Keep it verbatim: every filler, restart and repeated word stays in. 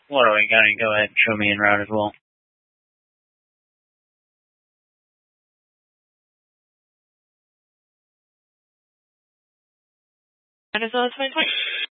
What do we got? Go ahead and show me en route as well. Arizona twenty twenty.